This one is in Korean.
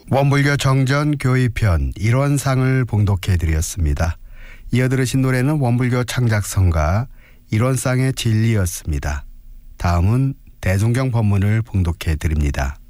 원불교 정전 교의편 1원상을 봉독해드렸습니다. 이어 들으신 노래는 원불교 창작성가 1원상의 진리였습니다. 다음은 대중경 법문을 봉독해드립니다.